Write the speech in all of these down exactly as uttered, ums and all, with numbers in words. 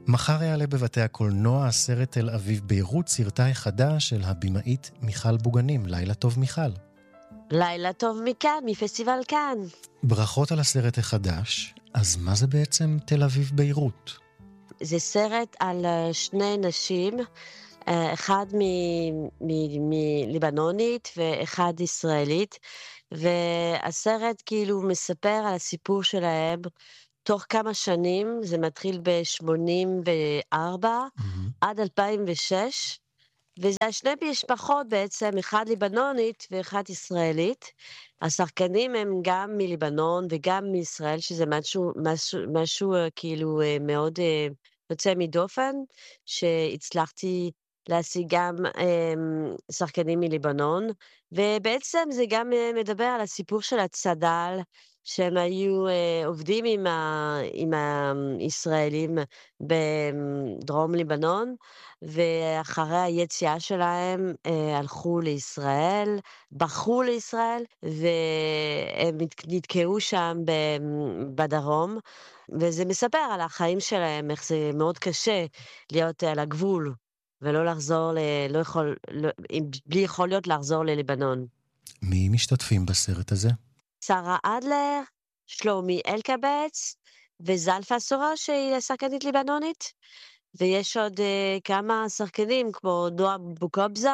מחר יעלה בבתי הקולנוע הסרט תל אביב ביירות, סרטה החדש של הבימאית מיכל בוגנים. לילה טוב מיכל. לילה טוב מכאן, מפסטיבל כאן. ברכות על הסרט החדש. אז מה זה בעצם תל אביב ביירות? זה סרט על שני נשים, אחד מליבנונית ואחד ישראלית, והסרט כאילו מספר על הסיפור שלהם תוך כמה שנים. זה מתחיל ב-שמונים וארבע mm-hmm. עד אלפיים ושש, וזה שני משפחות בעצם, אחד ליבנונית ואחד ישראלית. השחקנים הם גם מליבנון וגם מישראל, שזה משהו, משהו, משהו כאילו מאוד יוצא מדופן, שהצלחתי להשיג גם שחקנים מליבנון, ובעצם זה גם מדבר על הסיפור של הצד"ל, שהם היו עובדים עם, ה, עם הישראלים בדרום ליבנון, ואחרי היציאה שלהם הלכו לישראל, בחרו לישראל, והם נתקעו שם בדרום, וזה מספר על החיים שלהם, איך זה מאוד קשה להיות על הגבול, ולא לחזור, ל, לא יכול, לא, בלי יכול להיות לחזור לליבנון. מי משתתפים בסרט הזה? שרה אדלר, שלומי אלקבץ, וזלפה סורה שהיא שחקנית ליבנונית, ויש עוד uh, כמה שחקנים כמו נועה בוקובזה,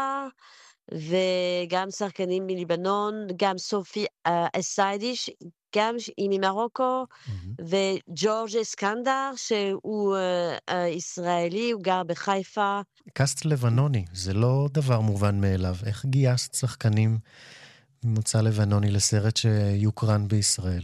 וגם שחקנים מליבנון, גם סופי uh, אסיידיש, גם היא ממרוקו, mm-hmm. וג'ורג' אסקנדר, שהוא uh, uh, ישראלי, הוא גר בחיפה. קאסט לבנוני, זה לא דבר מובן מאליו. איך גייסת שחקנים ממוצא לבנוני לסרט שיוקרן בישראל?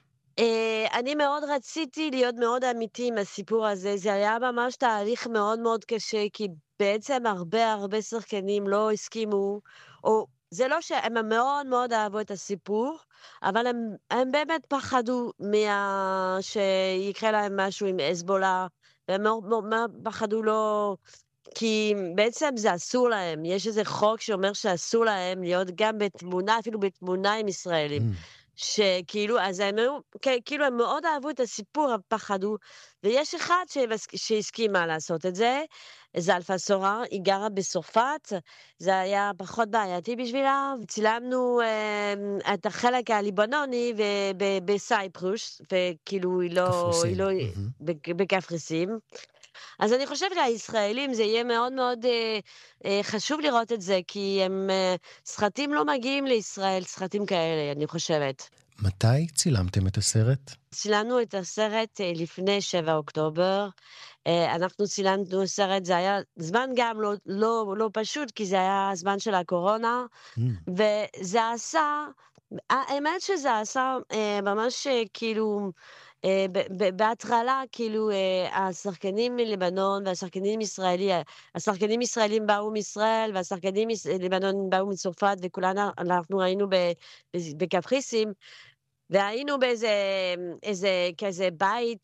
אני מאוד רציתי להיות מאוד אמיתי עם הסיפור הזה. זה היה ממש תהליך מאוד מאוד קשה, כי בעצם הרבה הרבה שחקנים לא הסכימו, או זה לא שהם מאוד מאוד אהבו את הסיפור, אבל הם, הם באמת פחדו מה... שיקרה להם משהו עם אסבולה, והם מאוד, מאוד פחדו לא... כי בעצם זה אסור להם. יש איזה חוק שאומר שאסור להם להיות גם בתמונה, אפילו בתמונה עם ישראלים. Mm. שכאילו, אז הם, כאילו הם מאוד אהבו את הסיפור, הם פחדו, ויש אחד שהסכימה לעשות את זה, זלפה סורה, היא גרה בסופת, זה היה פחות בעייתי בשבילה, צילמנו אה, את החלק הליבנוני בסייפרוס, וכאילו היא לא, היא לא mm-hmm. בקפריסין, אז אני חושבת שהישראלים זה יהיה מאוד מאוד אה, אה, חשוב לראות את זה, כי הם אה, סרטים לא מגיעים לישראל, סרטים כאלה, אני חושבת. מתי צילמתם את הסרט? צילמנו את הסרט אה, לפני שבעה אוקטובר, אה, אנחנו צילמנו סרט, זה היה זמן גם לא, לא, לא פשוט, כי זה היה הזמן של הקורונה, mm. וזה עשה, האמת שזה עשה אה, ממש אה, כאילו... בהתחלה, כאילו, השחקנים מלבנון והשחקנים ישראלי, השחקנים ישראלים באו מישראל, והשחקנים מלבנון באו מצרפת, וכולנו, אנחנו ראינו בקפריסין, והיינו באיזה, איזה, כזה בית,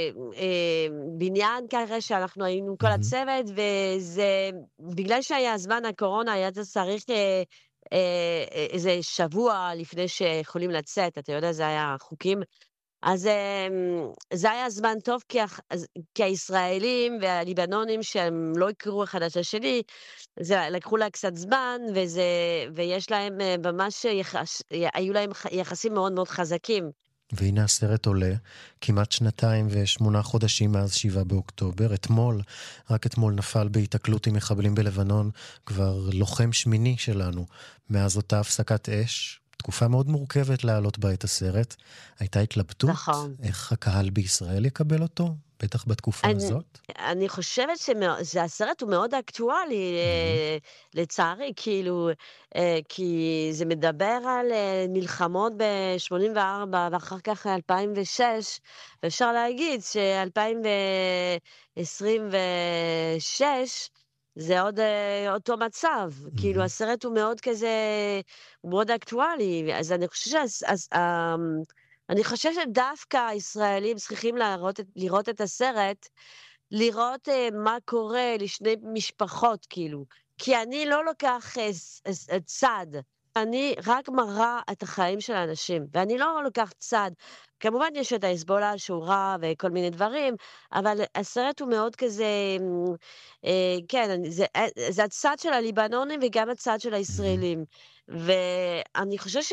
בניין ככה, שאנחנו היינו כל הצוות, וזה, בגלל שהיה זמן הקורונה, היה צריך איזה שבוע לפני שיכולים לצאת, אתה יודע, זה היה חוקים, אז זה היה זמן טוב, כי, כי הישראלים והליבנונים שהם לא הכירו אחד את השני, זה לקחו לה קצת זמן, וזה, ויש להם ממש, יחס, היו להם יחסים מאוד מאוד חזקים. והנה הסרט עולה, כמעט שנתיים ושמונה חודשים מאז שבעה באוקטובר. אתמול, רק אתמול נפל בהתקלות עם מחבלים בלבנון, כבר לוחם שמיני שלנו, מאז אותה הפסקת אש, תקופה מאוד מורכבת להעלות בה את הסרט. הייתה התלבטות? נכון. איך הקהל בישראל יקבל אותו? בטח בתקופה אני, הזאת? אני חושבת שהסרט הוא מאוד אקטואלי, mm-hmm. לצערי, כאילו, כי זה מדבר על מלחמות ב-שמונים וארבע ואחר כך אלפיים ושש, ואפשר להגיד ש-אלפיים עשרים ושש זה עוד אותו מצב, mm-hmm. כאילו הסרט הוא מאוד כזה, הוא מאוד אקטואלי, אז אני חושבת אז, אני חושבת שדווקא הישראלים צריכים לראות, לראות את הסרט, לראות uh, מה קורה לשני משפחות, כאילו. כי אני לא לוקח uh, uh, צד אני רק מראה את החיים של האנשים, ואני לא לוקחת צד. כמובן יש את ההסבולה שהוא רע וכל מיני דברים, אבל הסרט הוא מאוד כזה, אמ, אה, כן, אני- זה, אה, זה הצד של הליבנונים וגם הצד של מהמם. הישראלים. ואני חושבת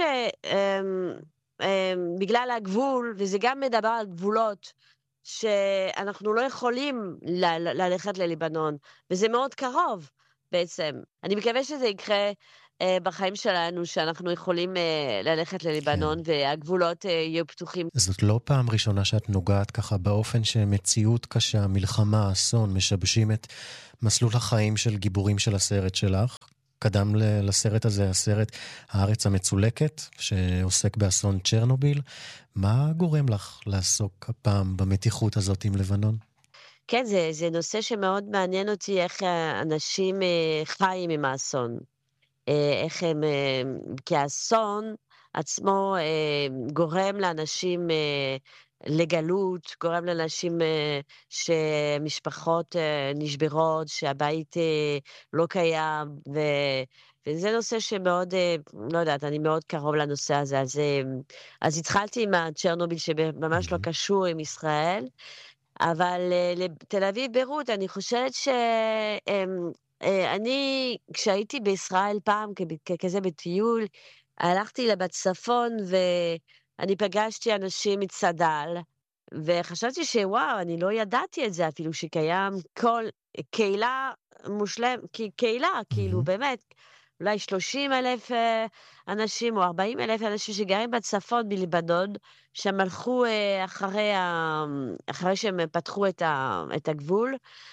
שבגלל הגבול, וזה גם מדבר על גבולות, שאנחנו לא יכולים ל- ל- ללכת לליבנון, וזה מאוד קרוב בעצם. אני מקווה שזה יקרה אה, בחיים שלנו, שאנחנו יכולים אה, ללכת כן. לליבנון והגבולות אה, יהיו פתוחים. זאת לא פעם ראשונה שאת נוגעת ככה באופן שמציאות קשה, מלחמה, אסון, משבשים את מסלול החיים של גיבורים של הסרט שלך. קדם ל- לסרט הזה הסרט הארץ המצולקת, שעוסק באסון צ'רנוביל. מה גורם לך לעסוק הפעם במתיחות הזאת עם לבנון? כן, זה, זה נושא שמאוד מעניין אותי, איך האנשים אה, חיים עם האסון. אה, איך הם, אה, כי האסון עצמו אה, גורם לאנשים אה, לגלות, גורם לאנשים אה, שמשפחות אה, נשברות, שהבית אה, לא קיים, ו... וזה נושא שמאוד, אה, לא יודעת, אני מאוד קרוב לנושא הזה. אז, אה, אז התחלתי עם הצ'רנוביל שממש לא מהמם. קשור עם ישראל, אבל אה, לתל אביב, ביירות, אני חושבת ש... אמ, אה, אני, כשהייתי בישראל פעם, כב- ככזה בטיול, הלכתי לה בצפון ואני פגשתי אנשים מצד"ל, וחשבתי שוואו, אני לא ידעתי את זה אפילו, שקיים כל קהילה מושלם, כי- קהילה, כאילו, מהמם. באמת, אולי שלושים אלף אה, אנשים או ארבעים אלף אנשים שגרים בצפון בלבנון, שהם הלכו אה, אחרי, ה... אחרי שהם פתחו את, ה... את הגבול,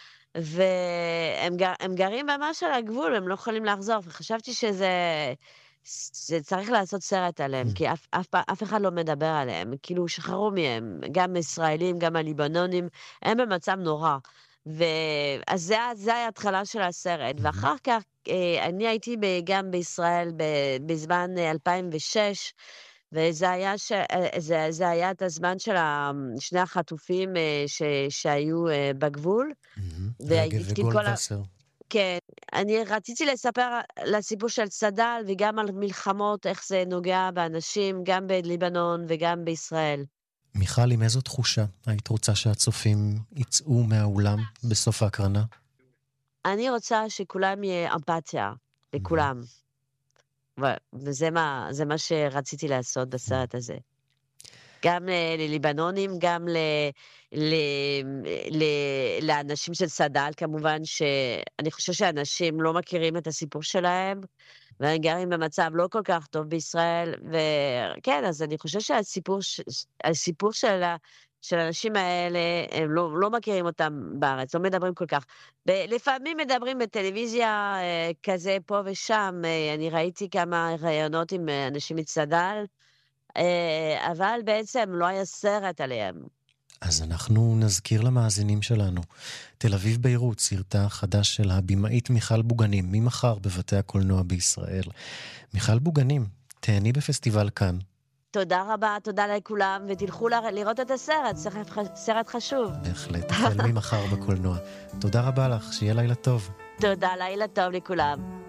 והם גר... הם גרים ממש על הגבול, הם לא יכולים לחזור, וחשבתי שזה זה צריך לעשות סרט עליהם, כי אף, אף, פ- אף אחד לא מדבר עליהם, כאילו שחררו מהם, גם ישראלים, גם הליבנונים, הם במצב נורא. ו... אז זה, ה- זה ההתחלה של הסרט, מהמם. ואחר כך אה, אני הייתי ב... גם בישראל ב... בזמן אה, אלפיים ושש, וזה היה, ש... אה, זה, זה היה את הזמן של ה... שני החטופים אה, ש... שהיו אה, בגבול, מהמם. רגב והתחיל כל ה... וגולדווסר. כן, אני רציתי לספר לסיפור של צד"ל וגם על מלחמות, איך זה נוגע באנשים, גם בליבנון וגם בישראל. מיכל, עם איזו תחושה היית רוצה שהצופים יצאו מהאולם בסוף ההקרנה? אני רוצה שכולם יהיה אמפתיה, מהמם. לכולם. ו- וזה מה, זה מה שרציתי לעשות בסרט הזה. גם ל- לליבנונים, גם ל, ל, ל, לאנשים של צד"ל, כמובן שאני חושבת שאנשים לא מכירים את הסיפור שלהם, והם גרים במצב לא כל כך טוב בישראל, וכן, אז אני חושבת שהסיפור ש- הסיפור של ה... של האנשים האלה, הם לא, לא מכירים אותם בארץ, לא מדברים כל כך. ב- לפעמים מדברים בטלוויזיה אה, כזה פה ושם, אה, אני ראיתי כמה ראיונות עם אה, אנשים מצד"ל, אה, אבל בעצם לא היה סרט עליהם. אז אנחנו נזכיר למאזינים שלנו. תל אביב ביירות, סרטה חדש של הבמאית מיכל בוגנים, ממחר בבתי הקולנוע בישראל. מיכל בוגנים, תהני בפסטיבל כאן. תודה רבה, תודה לכולם, ותלכו ל- לראות את הסרט, סרט, ח- סרט חשוב. בהחלט, החל ממחר בקולנוע. תודה רבה לך, שיהיה לילה טוב. תודה, לילה טוב לכולם.